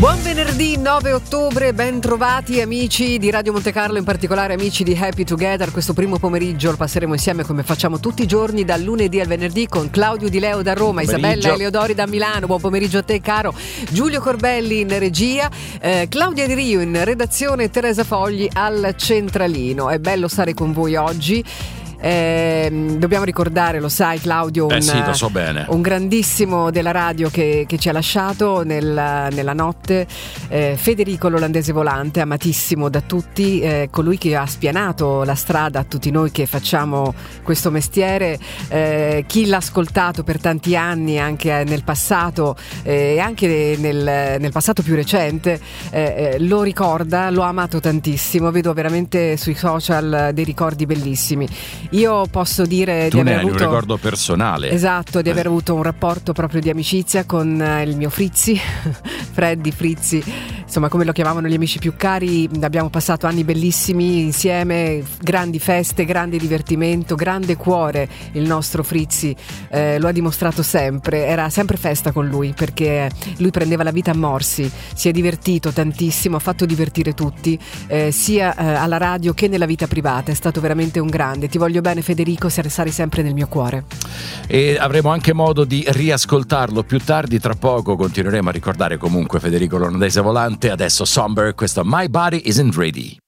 Buon venerdì 9 ottobre, ben trovati amici di Radio Monte Carlo, in particolare amici di Happy Together. Questo primo pomeriggio lo passeremo insieme come facciamo tutti i giorni, dal lunedì al venerdì, con Claudio Di Leo da Roma, Isabella Eleodori da Milano. Buon pomeriggio a te caro Giulio Corbelli in regia, Claudia Di Rio in redazione, Teresa Fogli al centralino. È bello stare con voi oggi. Dobbiamo ricordare, lo sai Claudio, sì, lo so bene, un grandissimo della radio che ci ha lasciato nella notte, Federico l'olandese volante, amatissimo da tutti, colui che ha spianato la strada a tutti noi che facciamo questo mestiere. Chi l'ha ascoltato per tanti anni anche nel passato e anche nel passato più recente lo ricorda, lo ha amato tantissimo. Vedo veramente sui social dei ricordi bellissimi. Io posso dire di aver avuto un ricordo personale. Esatto, di aver avuto un rapporto proprio di amicizia con il mio Frizzi, Freddy Frizzi, insomma come lo chiamavano gli amici più cari. Abbiamo passato anni bellissimi insieme, grandi feste, grande divertimento, grande cuore. Il nostro Frizzi lo ha dimostrato sempre, era sempre festa con lui, perché lui prendeva la vita a morsi, si è divertito tantissimo, ha fatto divertire tutti, sia alla radio che nella vita privata. È stato veramente un grande. Ti voglio bene Federico, sarai sempre nel mio cuore. E avremo anche modo di riascoltarlo più tardi. Tra poco continueremo a ricordare comunque Federico l'olandese volante. Adesso Somber, questo My Body Isn't Ready.